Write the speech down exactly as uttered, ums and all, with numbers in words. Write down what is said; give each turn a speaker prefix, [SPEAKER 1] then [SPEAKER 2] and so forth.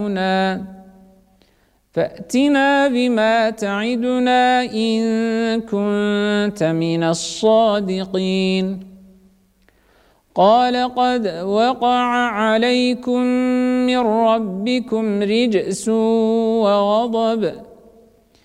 [SPEAKER 1] تعدنا فأتنا بما تعدنا إن كنت من الصادقين. قال قد وقع عليكم من ربكم رجس وغضب